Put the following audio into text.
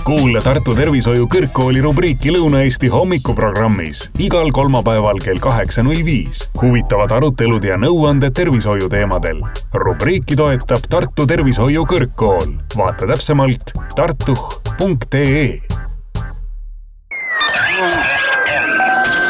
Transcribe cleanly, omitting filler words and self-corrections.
Kuule Tartu Tervishoiu Kõrgkooli rubriiki Lõuna-Eesti hommikuprogrammis igal kolmapäeval kell 8.05. Huvitavad arutelud ja nõuanded tervishoiu teemadel. Rubriiki toetab Tartu Tervishoiu Kõrgkool. Vaata täpsemalt tartuh.ee.